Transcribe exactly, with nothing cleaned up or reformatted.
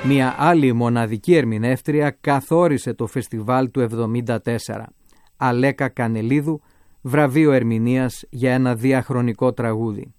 Μια άλλη μοναδική ερμηνεύτρια καθόρισε το φεστιβάλ του εβδομήντα τέσσερα. Αλέκα Κανελίδου, βραβείο ερμηνείας για ένα διαχρονικό τραγούδι.